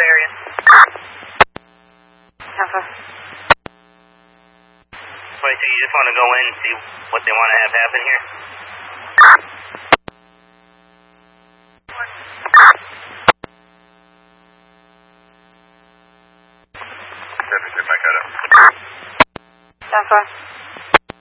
area. 10-4. Wait, so you just want to go in and see what they want to have happen here? If I cut it. 10-4.